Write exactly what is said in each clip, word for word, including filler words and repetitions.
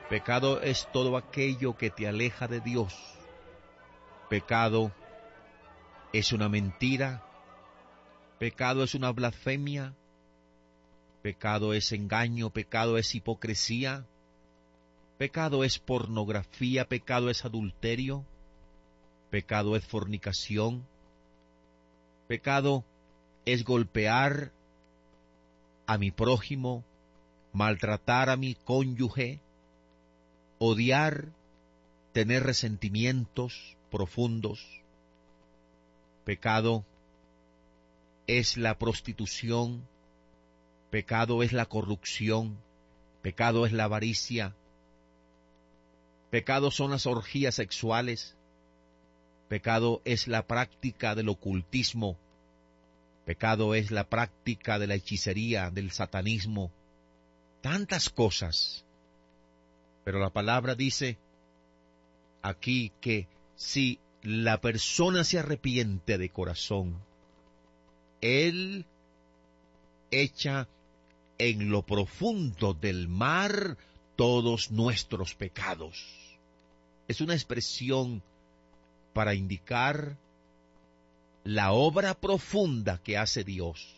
Pecado es todo aquello que te aleja de Dios. Pecado es una mentira. Pecado es una blasfemia. Pecado es engaño. Pecado es hipocresía. Pecado es pornografía. Pecado es adulterio. Pecado es fornicación. Pecado es golpear a mi prójimo, maltratar a mi cónyuge, odiar, tener resentimientos profundos. Pecado es la prostitución. Pecado es la corrupción. Pecado es la avaricia. Pecado son las orgías sexuales. Pecado es la práctica del ocultismo. Pecado es la práctica de la hechicería, del satanismo. Tantas cosas. Pero la palabra dice aquí que si la persona se arrepiente de corazón, Él echa en lo profundo del mar todos nuestros pecados. Es una expresión para indicar la obra profunda que hace Dios.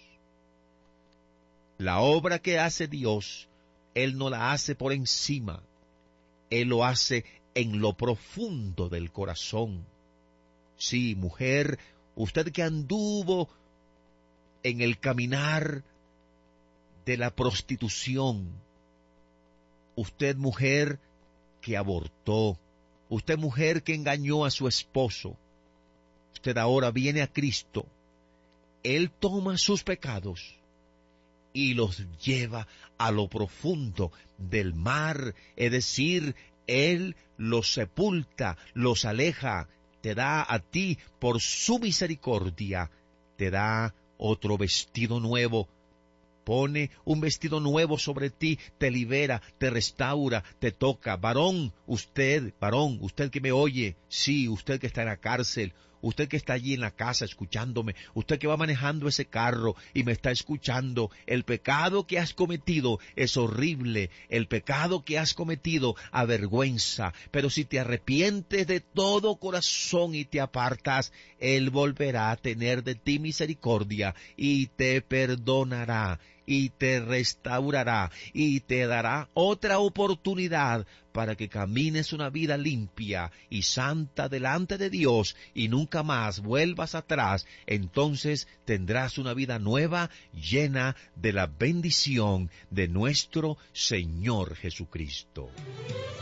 La obra que hace Dios, Él no la hace por encima. Él lo hace en lo profundo del corazón. Sí, mujer, usted que anduvo en el caminar de la prostitución, usted mujer que abortó, usted mujer que engañó a su esposo, usted ahora viene a Cristo. Él toma sus pecados y los lleva a lo profundo del mar, es decir, Él los sepulta, los aleja, te da a ti por su misericordia, te da otro vestido nuevo, pone un vestido nuevo sobre ti, te libera, te restaura, te toca. Varón, usted, varón, usted que me oye, sí, usted que está en la cárcel, usted que está allí en la casa escuchándome, usted que va manejando ese carro y me está escuchando, el pecado que has cometido es horrible, el pecado que has cometido avergüenza, pero si te arrepientes de todo corazón y te apartas, Él volverá a tener de ti misericordia y te perdonará y te restaurará y te dará otra oportunidad para que camines una vida limpia y santa delante de Dios y nunca más vuelvas atrás. Entonces tendrás una vida nueva llena de la bendición de nuestro Señor Jesucristo.